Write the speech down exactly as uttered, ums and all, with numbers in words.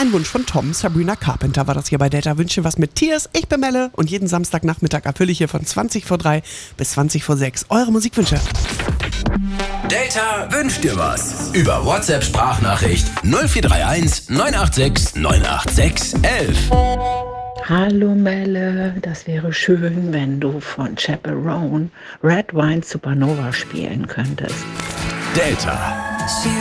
Ein Wunsch von Tom. Sabrina Carpenter war das hier bei Delta Wünsche was mit Tears. Ich bin Melle und jeden Samstagnachmittag erfülle ich hier von zwanzig vor drei bis zwanzig vor sechs eure Musikwünsche. Delta wünscht dir was. Über WhatsApp-Sprachnachricht null vier drei eins neun acht sechs neun acht sechs eins eins. Hallo Melle, das wäre schön, wenn du von Chaperone Red Wine Supernova spielen könntest. Delta.